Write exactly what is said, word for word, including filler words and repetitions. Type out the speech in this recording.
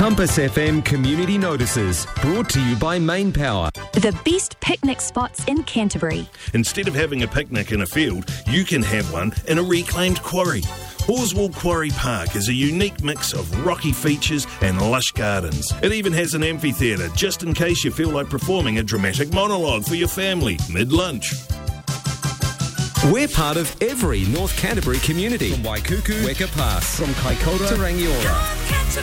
Compass F M Community Notices, brought to you by Main Power. The best picnic spots in Canterbury. Instead of having a picnic in a field, you can have one in a reclaimed quarry. Horswell Quarry Park is a unique mix of rocky features and lush gardens. It even has an amphitheatre, just in case you feel like performing a dramatic monologue for your family mid-lunch. We're part of every North Canterbury community. From Waikuku, Weka Pass, from Kaikoura to Rangiora.